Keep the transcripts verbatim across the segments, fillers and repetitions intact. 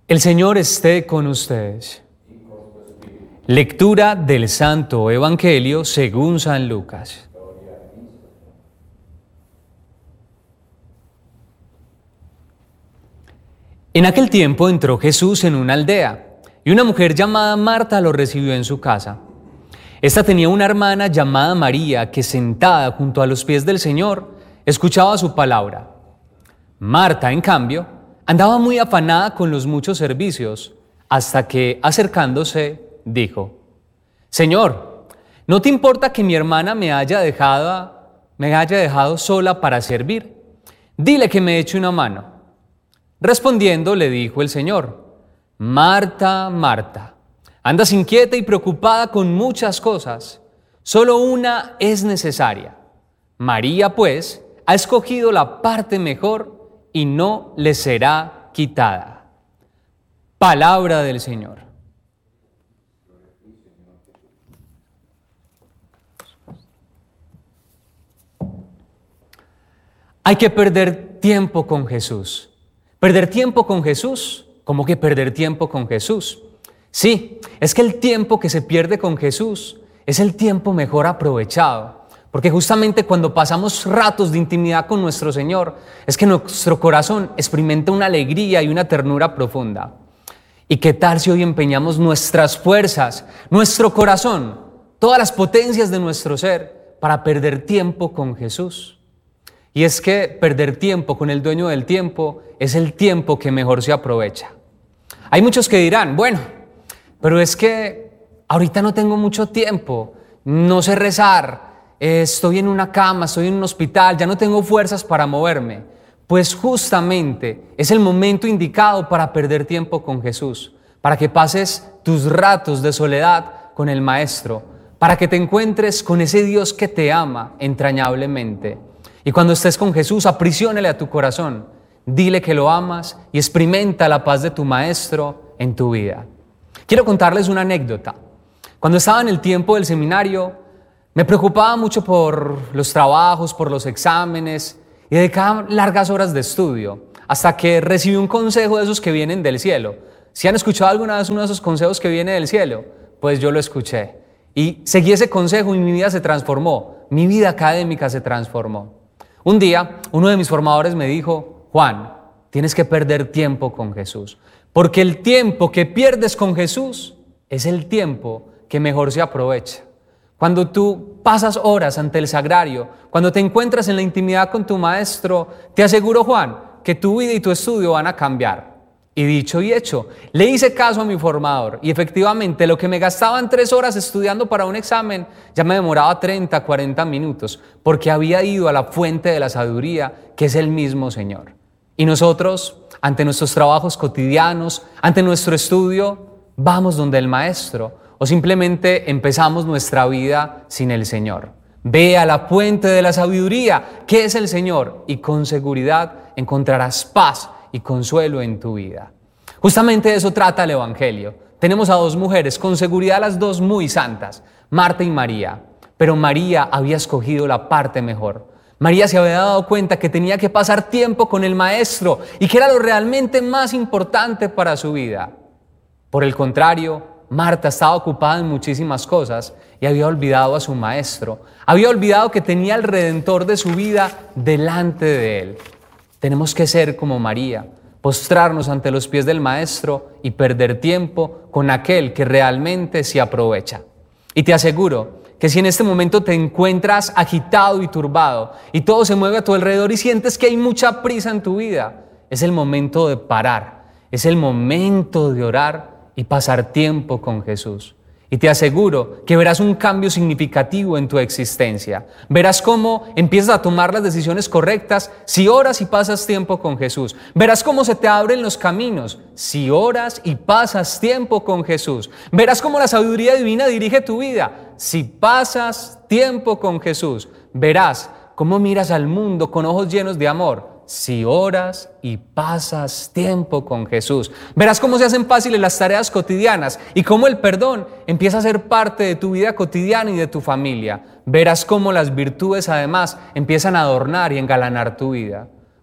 El Señor esté con ustedes. Lectura del Santo Evangelio según San Lucas. En aquel tiempo entró Jesús en una aldea, y una mujer llamada Marta lo recibió en su casa. Esta tenía una hermana llamada María, que sentada junto a los pies del Señor, escuchaba su palabra. Marta, en cambio, andaba muy afanada con los muchos servicios, hasta que, acercándose, dijo: Señor, ¿no te importa que mi hermana me haya dejado, me haya dejado sola para servir? Dile que me eche una mano. Respondiendo, le dijo el Señor: Marta, Marta, andas inquieta y preocupada con muchas cosas. Solo una es necesaria. María, pues, ha escogido la parte mejor y no le será quitada. Palabra del Señor. Hay que perder tiempo con Jesús. ¿Perder tiempo con Jesús? ¿Cómo que perder tiempo con Jesús? Sí, es que el tiempo que se pierde con Jesús es el tiempo mejor aprovechado. Porque justamente cuando pasamos ratos de intimidad con nuestro Señor, es que nuestro corazón experimenta una alegría y una ternura profunda. ¿Y qué tal si hoy empeñamos nuestras fuerzas, nuestro corazón, todas las potencias de nuestro ser para perder tiempo con Jesús? Y es que perder tiempo con el dueño del tiempo es el tiempo que mejor se aprovecha. Hay muchos que dirán, bueno, pero es que ahorita no tengo mucho tiempo, no sé rezar, estoy en una cama, estoy en un hospital, ya no tengo fuerzas para moverme. Pues justamente es el momento indicado para perder tiempo con Jesús, para que pases tus ratos de soledad con el Maestro, para que te encuentres con ese Dios que te ama entrañablemente. Y cuando estés con Jesús, aprisionale a tu corazón, dile que lo amas y experimenta la paz de tu Maestro en tu vida. Quiero contarles una anécdota. Cuando estaba en el tiempo del seminario, me preocupaba mucho por los trabajos, por los exámenes y dedicaba largas horas de estudio hasta que recibí un consejo de esos que vienen del cielo. ¿Si han escuchado alguna vez uno de esos consejos que viene del cielo? Pues yo lo escuché y seguí ese consejo y mi vida se transformó, mi vida académica se transformó. Un día, uno de mis formadores me dijo: Juan, tienes que perder tiempo con Jesús, porque el tiempo que pierdes con Jesús es el tiempo que mejor se aprovecha. Cuando tú pasas horas ante el sagrario, cuando te encuentras en la intimidad con tu Maestro, te aseguro, Juan, que tu vida y tu estudio van a cambiar. Y dicho y hecho, le hice caso a mi formador y efectivamente lo que me gastaba en tres horas estudiando para un examen, ya me demoraba treinta, cuarenta minutos, porque había ido a la fuente de la sabiduría, que es el mismo Señor. Y nosotros, ante nuestros trabajos cotidianos, ante nuestro estudio, vamos donde el Maestro, o simplemente empezamos nuestra vida sin el Señor. Ve a la fuente de la sabiduría, que es el Señor, y con seguridad encontrarás paz y consuelo en tu vida. Justamente de eso trata el Evangelio. Tenemos a dos mujeres, con seguridad las dos muy santas, Marta y María. Pero María había escogido la parte mejor. María se había dado cuenta que tenía que pasar tiempo con el Maestro y que era lo realmente más importante para su vida. Por el contrario, Marta estaba ocupada en muchísimas cosas y había olvidado a su Maestro. Había olvidado que tenía al Redentor de su vida delante de él. Tenemos que ser como María, postrarnos ante los pies del Maestro y perder tiempo con aquel que realmente se aprovecha. Y te aseguro que si en este momento te encuentras agitado y turbado y todo se mueve a tu alrededor y sientes que hay mucha prisa en tu vida, es el momento de parar, es el momento de orar y pasar tiempo con Jesús. Y te aseguro que verás un cambio significativo en tu existencia. Verás cómo empiezas a tomar las decisiones correctas si oras y pasas tiempo con Jesús. Verás cómo se te abren los caminos si oras y pasas tiempo con Jesús. Verás cómo la sabiduría divina dirige tu vida si pasas tiempo con Jesús. Verás cómo miras al mundo con ojos llenos de amor si oras y pasas tiempo con Jesús. Verás cómo se hacen fáciles las tareas cotidianas y cómo el perdón empieza a ser parte de tu vida cotidiana y de tu familia. Verás cómo las virtudes además empiezan a adornar y engalanar tu vida.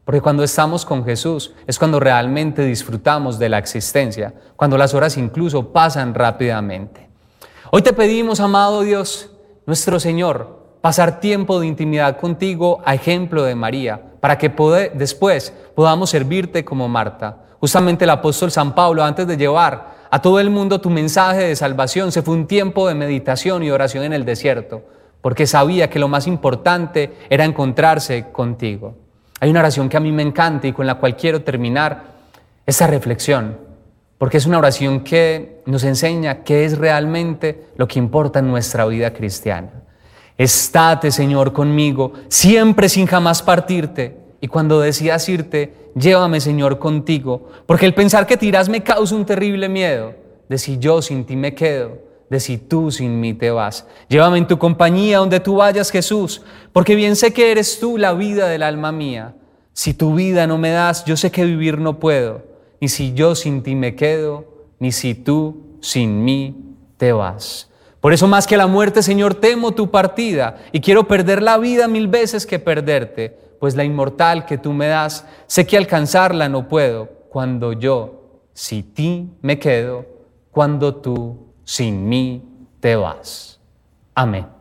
Porque cuando estamos con Jesús es cuando realmente disfrutamos de la existencia, cuando las horas incluso pasan rápidamente. Hoy te pedimos, amado Dios, nuestro Señor, pasar tiempo de intimidad contigo a ejemplo de María, para que poder, después podamos servirte como Marta. Justamente el apóstol San Pablo, antes de llevar a todo el mundo tu mensaje de salvación, se fue un tiempo de meditación y oración en el desierto, porque sabía que lo más importante era encontrarse contigo. Hay una oración que a mí me encanta y con la cual quiero terminar esta reflexión, porque es una oración que nos enseña qué es realmente lo que importa en nuestra vida cristiana. Estate, Señor, conmigo, siempre sin jamás partirte, y cuando decidas irte, llévame, Señor, contigo, porque el pensar que te irás me causa un terrible miedo, de si yo sin ti me quedo, de si tú sin mí te vas. Llévame en tu compañía donde tú vayas, Jesús, porque bien sé que eres tú la vida del alma mía. Si tu vida no me das, yo sé que vivir no puedo, ni si yo sin ti me quedo, ni si tú sin mí te vas. Por eso más que la muerte, Señor, temo tu partida y quiero perder la vida mil veces que perderte, pues la inmortal que tú me das, sé que alcanzarla no puedo, cuando yo, si ti me quedo, cuando tú sin mí te vas. Amén.